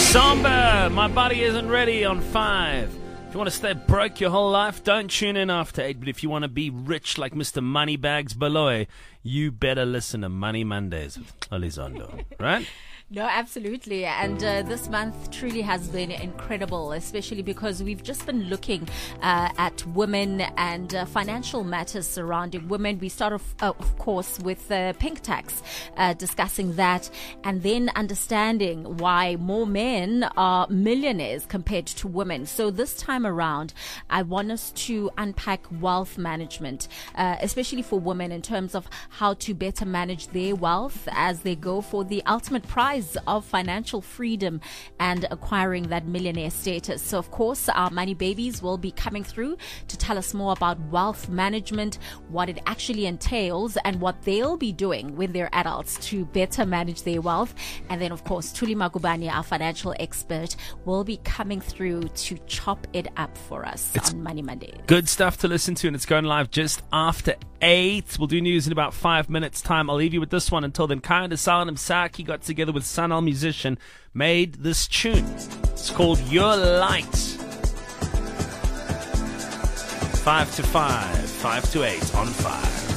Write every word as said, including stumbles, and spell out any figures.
Samba, My Body Isn't Ready on five. If you want to stay broke your whole life, don't tune in after eight. But if you want to be rich like Mister Moneybags Baloy, you better listen to Money Mondays with Elizondo, right? No, absolutely. And uh, this month truly has been incredible, especially because we've just been looking uh, at women and uh, financial matters surrounding women. We start off, uh, of course, with uh, pink tax, uh, discussing that, and then understanding why more men are millionaires compared to women. So this time around, I want us to unpack wealth management, uh, especially for women, in terms of how to better manage their wealth as they go for the ultimate prize of financial freedom and acquiring that millionaire status. So, of course, our money babies will be coming through to tell us more about wealth management, what it actually entails, and what they'll be doing when they're adults to better manage their wealth. And then, of course, Thuli Magubane, our financial expert, will be coming through to chop it up for us it's on Money Mondays. Good stuff to listen to, and it's going live just after eight. We'll do news in about five minutes' time. I'll leave you with this one. Until then, Kaya Desal and Msaki got together with Sanal Musician, made this tune. It's called Your Light. Five to five, five to eight on five.